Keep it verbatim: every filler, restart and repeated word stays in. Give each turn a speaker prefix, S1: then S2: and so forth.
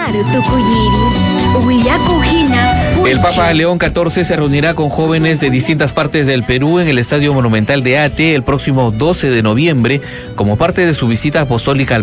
S1: El Papa León catorce se reunirá con jóvenes de distintas partes del Perú en el Estadio Monumental de Ate el próximo doce de noviembre como parte de su visita apostólica al